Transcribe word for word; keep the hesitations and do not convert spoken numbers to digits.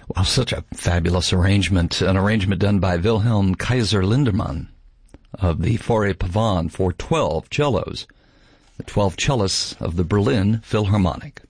Wow, such a fabulous arrangement. An arrangement done by Wilhelm Kaiser Lindemann of the Fauré Pavane for twelve cellos, the twelve cellists of the Berlin Philharmonic.